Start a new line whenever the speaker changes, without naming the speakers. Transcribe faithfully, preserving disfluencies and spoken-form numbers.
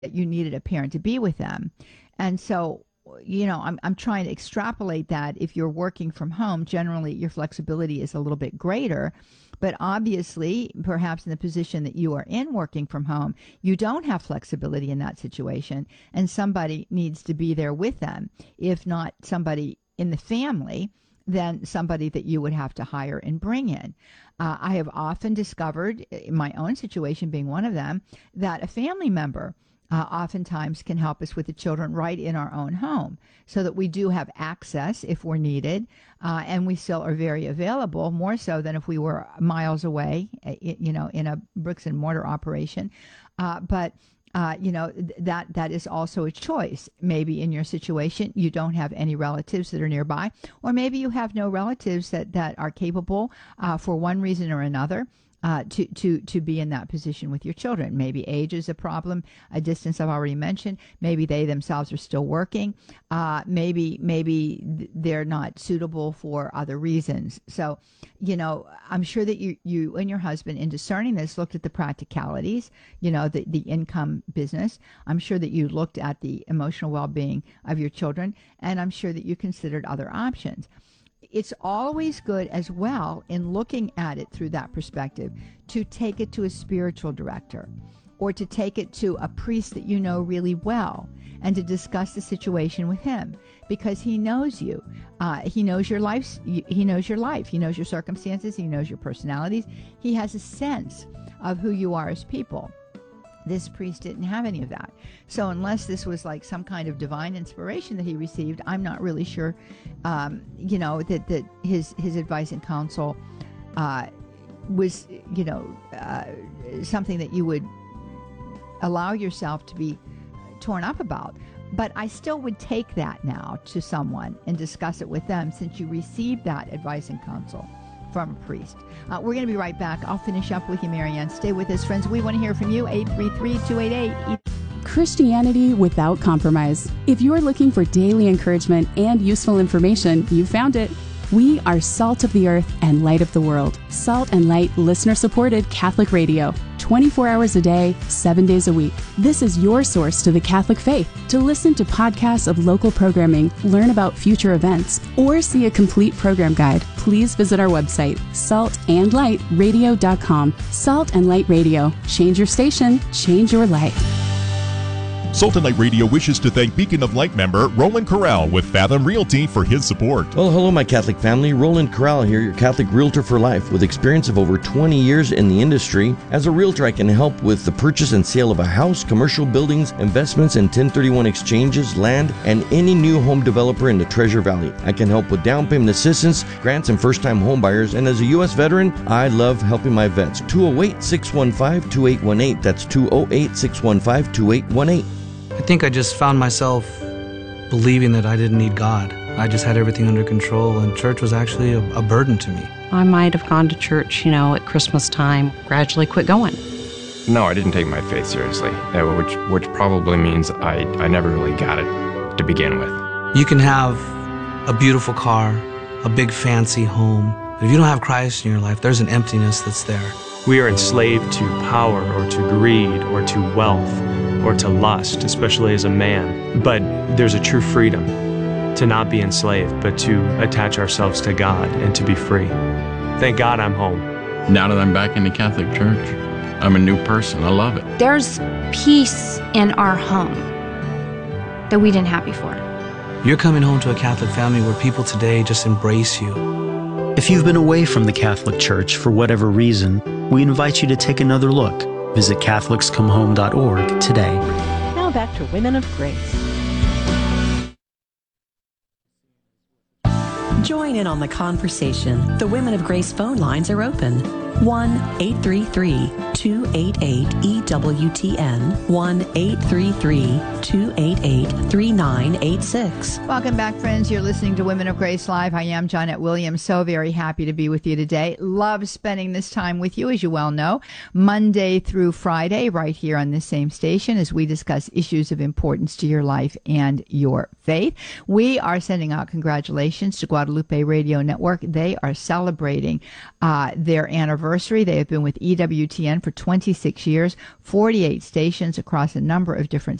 that you needed a parent to be with them. And so, you know, I'm I'm trying to extrapolate that. If you're working from home, generally your flexibility is a little bit greater. But obviously, perhaps in the position that you are in working from home, you don't have flexibility in that situation, and somebody needs to be there with them. If not somebody in the family, then somebody that you would have to hire and bring in. Uh, I have often discovered, in my own situation being one of them, that a family member Uh, oftentimes can help us with the children right in our own home, so that we do have access if we're needed, uh, and we still are very available, more so than if we were miles away, you know, in a bricks and mortar operation. Uh, but uh, you know, th- that that is also a choice. Maybe in your situation, you don't have any relatives that are nearby, or maybe you have no relatives that, that are capable uh, for one reason or another. Uh, to, to, to be in that position with your children. Maybe age is a problem, a distance I've already mentioned. Maybe they themselves are still working. Uh, maybe maybe they're not suitable for other reasons. So, you know, I'm sure that you, you and your husband, in discerning this, looked at the practicalities, you know, the, the income business. I'm sure that you looked at the emotional well-being of your children, and I'm sure that you considered other options. It's always good as well, in looking at it through that perspective, to take it to a spiritual director, or to take it to a priest that you know really well, and to discuss the situation with him, because he knows you. Uh, he knows your life. He knows your life. He knows your circumstances. He knows your personalities. He has a sense of who you are as people. This priest didn't have any of that. So unless this was like some kind of divine inspiration that he received, I'm not really sure, um, you know, that, that his, his advice and counsel uh, was, you know, uh, something that you would allow yourself to be torn up about. But I still would take that now to someone and discuss it with them, since you received that advice and counsel from a priest. Uh, we're going to be right back. I'll finish up with you, Marianne. Stay with us, friends. We want to hear from you. eight three three, two eight eight.
Christianity without compromise. If you're looking for daily encouragement and useful information, you found it. We are salt of the earth and light of the world. Salt and Light, listener-supported Catholic radio. twenty-four hours a day, seven days a week. This is your source to the Catholic faith. To listen to podcasts of local programming, learn about future events, or see a complete program guide, please visit our website, salt and light radio dot com. Salt and Light Radio. Change your station, change your life.
Salt and Light Radio wishes to thank Beacon of Light member Roland Corral with Fathom Realty for his support.
Well, hello, my Catholic family. Roland Corral here, your Catholic realtor for life, with experience of over twenty years in the industry. As a realtor, I can help with the purchase and sale of a house, commercial buildings, investments in ten thirty-one exchanges, land, and any new home developer in the Treasure Valley. I can help with down payment assistance, grants, and first-time home buyers. And as a U S veteran, I love helping my vets. two oh eight, six one five, two eight one eight. That's two oh eight, six one five, two eight one eight.
I think I just found myself believing that I didn't need God. I just had everything under control, and church was actually a, a burden to me.
I might have gone to church, you know, at Christmas time, gradually quit going.
No, I didn't take my faith seriously, uh, which which probably means I, I never really got it to begin with.
You can have a beautiful car, a big fancy home, but if you don't have Christ in your life, there's an emptiness that's there.
We are enslaved to power or to greed or to wealth or to lust, especially as a man. But there's a true freedom to not be enslaved, but to attach ourselves to God and to be free. Thank God I'm home.
Now that I'm back in the Catholic Church, I'm a new person. I love it.
There's peace in our home that we didn't have before.
You're coming home to a Catholic family where people today just embrace you.
If you've been away from the Catholic Church for whatever reason, we invite you to take another look. Visit Catholics Come Home dot org today.
Now back to Women of Grace.
Join in on the conversation. The Women of Grace phone lines are open. one eight three three, two eight eight, E W T N. one eight three three, two eight eight, three nine eight six.
Welcome back, friends. You're listening to Women of Grace Live. I am Johnnette Williams. So very happy to be with you today. Love spending this time with you, as you well know, Monday through Friday, right here on this same station, as we discuss issues of importance to your life and your faith. We are sending out congratulations to Guadalupe Radio Network. They are celebrating uh, their anniversary anniversary. They have been with E W T N for twenty-six years, forty-eight stations across a number of different